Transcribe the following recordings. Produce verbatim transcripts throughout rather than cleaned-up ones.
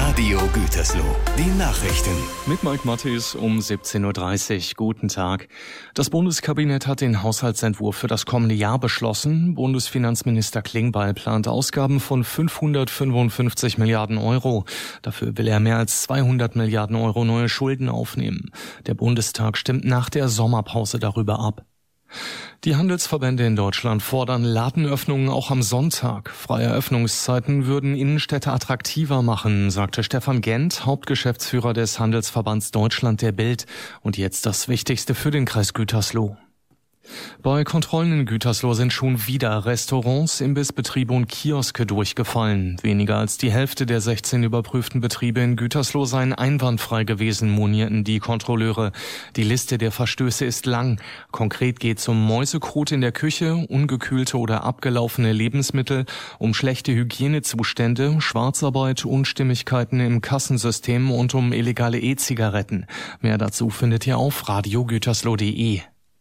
Radio Gütersloh, die Nachrichten. Mit Mike Mattis um siebzehn Uhr dreißig. Guten Tag. Das Bundeskabinett hat den Haushaltsentwurf für das kommende Jahr beschlossen. Bundesfinanzminister Klingbeil plant Ausgaben von fünfhundertfünfundfünfzig Milliarden Euro. Dafür will er mehr als zweihundert Milliarden Euro neue Schulden aufnehmen. Der Bundestag stimmt nach der Sommerpause darüber ab. Die Handelsverbände in Deutschland fordern Ladenöffnungen auch am Sonntag. Freie Öffnungszeiten würden Innenstädte attraktiver machen, sagte Stefan Gent, Hauptgeschäftsführer des Handelsverbands Deutschland der Bild. Und jetzt das Wichtigste für den Kreis Gütersloh. Bei Kontrollen in Gütersloh sind schon wieder Restaurants, Imbissbetriebe und Kioske durchgefallen. Weniger als die Hälfte der sechzehn überprüften Betriebe in Gütersloh seien einwandfrei gewesen, monierten die Kontrolleure. Die Liste der Verstöße ist lang. Konkret geht es um Mäusekot in der Küche, ungekühlte oder abgelaufene Lebensmittel, um schlechte Hygienezustände, Schwarzarbeit, Unstimmigkeiten im Kassensystem und um illegale E-Zigaretten. Mehr dazu findet ihr auf radio gütersloh punkt de.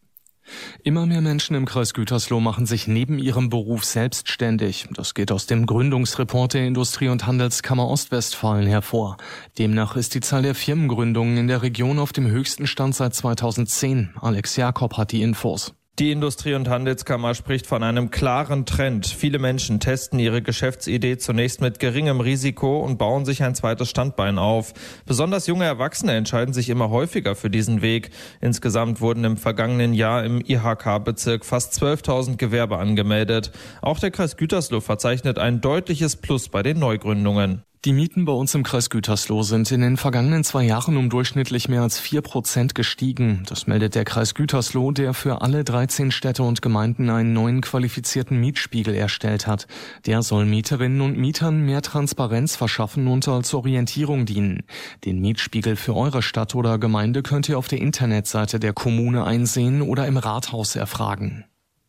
Immer mehr Menschen im Kreis Gütersloh machen sich neben ihrem Beruf selbstständig. Das geht aus dem Gründungsreport der Industrie- und Handelskammer Ostwestfalen hervor. Demnach ist die Zahl der Firmengründungen in der Region auf dem höchsten Stand seit zweitausendzehn. Alex Jakob hat die Infos. Die Industrie- und Handelskammer spricht von einem klaren Trend. Viele Menschen testen ihre Geschäftsidee zunächst mit geringem Risiko und bauen sich ein zweites Standbein auf. Besonders junge Erwachsene entscheiden sich immer häufiger für diesen Weg. Insgesamt wurden im vergangenen Jahr im I H K-Bezirk fast zwölftausend Gewerbe angemeldet. Auch der Kreis Gütersloh verzeichnet ein deutliches Plus bei den Neugründungen. Die Mieten bei uns im Kreis Gütersloh sind in den vergangenen zwei Jahren um durchschnittlich mehr als vier Prozent gestiegen. Das meldet der Kreis Gütersloh, der für alle dreizehn Städte und Gemeinden einen neuen qualifizierten Mietspiegel erstellt hat. Der soll Mieterinnen und Mietern mehr Transparenz verschaffen und als Orientierung dienen. Den Mietspiegel für eure Stadt oder Gemeinde könnt ihr auf der Internetseite der Kommune einsehen oder im Rathaus erfragen.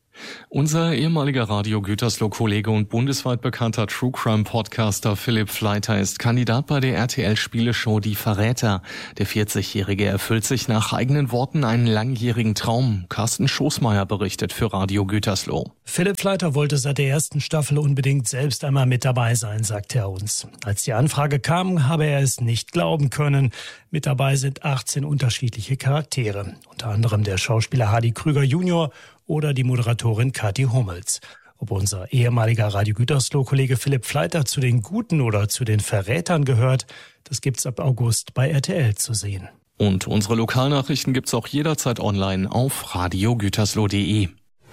Unser ehemaliger Radio Gütersloh-Kollege und bundesweit bekannter True-Crime-Podcaster Philipp Fleiter ist Kandidat bei der R T L-Spieleshow Die Verräter. Der vierzigjährige erfüllt sich nach eigenen Worten einen langjährigen Traum. Carsten Schoßmeier berichtet für Radio Gütersloh. Philipp Fleiter wollte seit der ersten Staffel unbedingt selbst einmal mit dabei sein, sagte er uns. Als die Anfrage kam, habe er es nicht glauben können. Mit dabei sind achtzehn unterschiedliche Charaktere, unter anderem der Schauspieler Hardy Krüger Junior oder die Moderatorin Kathi Hummels. Ob unser ehemaliger Radio Gütersloh-Kollege Philipp Fleiter zu den Guten oder zu den Verrätern gehört, das gibt's ab August bei R T L zu sehen. Und unsere Lokalnachrichten gibt's auch jederzeit online auf radio gütersloh punkt de.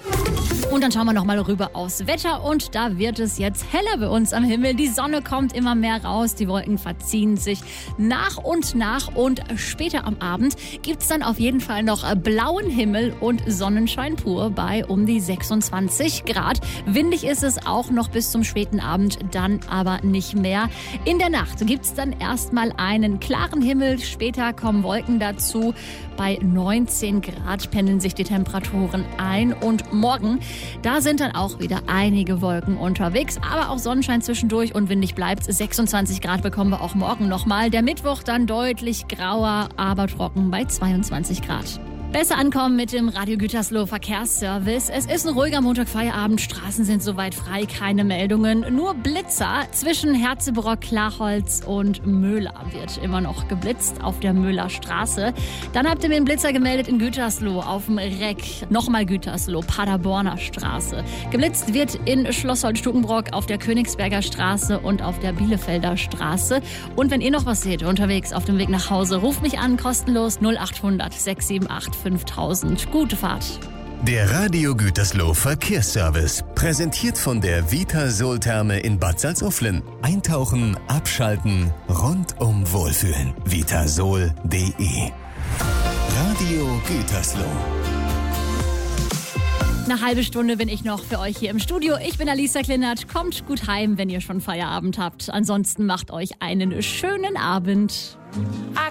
Und dann schauen wir noch mal rüber aufs Wetter und da wird es jetzt heller bei uns am Himmel. Die Sonne kommt immer mehr raus, die Wolken verziehen sich nach und nach und später am Abend gibt es dann auf jeden Fall noch blauen Himmel und Sonnenschein pur bei um die sechsundzwanzig Grad. Windig ist es auch noch bis zum späten Abend, dann aber nicht mehr. In der Nacht gibt es dann erstmal einen klaren Himmel, später kommen Wolken dazu. Bei neunzehn Grad pendeln sich die Temperaturen ein und morgen, da sind dann auch wieder einige Wolken unterwegs, aber auch Sonnenschein zwischendurch und windig bleibt. sechsundzwanzig Grad bekommen wir auch morgen nochmal. Der Mittwoch dann deutlich grauer, aber trocken bei zweiundzwanzig Grad. Besser ankommen mit dem Radio Gütersloh Verkehrsservice. Es ist ein ruhiger Montagfeierabend, Straßen sind soweit frei, keine Meldungen. Nur Blitzer zwischen Herzebrock, Klachholz und Möhler wird immer noch geblitzt auf der Möhler Straße. Dann habt ihr mir einen Blitzer gemeldet in Gütersloh auf dem Reck. Nochmal Gütersloh, Paderborner Straße. Geblitzt wird in Schlossholt-Stukenbrock auf der Königsberger Straße und auf der Bielefelder Straße. Und wenn ihr noch was seht unterwegs auf dem Weg nach Hause, ruft mich an, kostenlos null acht hundert sechs sieben acht fünftausend. Gute Fahrt. Der Radio Gütersloh Verkehrsservice, präsentiert von der Vitasol-Therme in Bad Salzuflen. Eintauchen, abschalten, rundum wohlfühlen. vitasol punkt de. Radio Gütersloh. Eine halbe Stunde bin ich noch für euch hier im Studio. Ich bin Alisa Klinert. Kommt gut heim, wenn ihr schon Feierabend habt. Ansonsten macht euch einen schönen Abend.